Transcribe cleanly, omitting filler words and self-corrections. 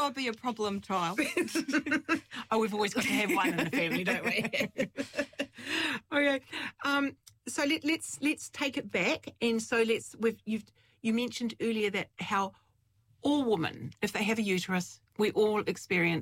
would be a problem child. Oh, we've always got to have one in the family, don't we? Okay. So let's take it back, and so you mentioned earlier that how all women, if they have a uterus, we all experience